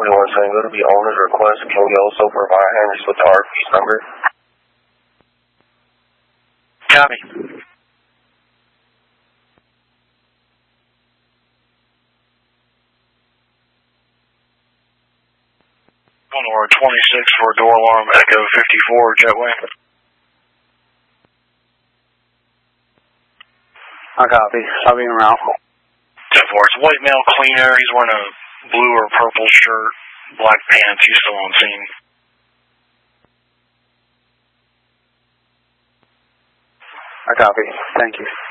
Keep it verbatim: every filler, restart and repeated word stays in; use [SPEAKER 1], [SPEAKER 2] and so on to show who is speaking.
[SPEAKER 1] twenty-one saying it'll be owner's request. Can we also provide handlers with the R P's number?
[SPEAKER 2] Copy. Or twenty-six for door alarm, Echo fifty-four, Jetway.
[SPEAKER 3] I copy. I'll be en route.
[SPEAKER 2] ten four, it's white male cleaner. He's wearing a blue or purple shirt, black pants. He's still on scene.
[SPEAKER 3] I copy. Thank you.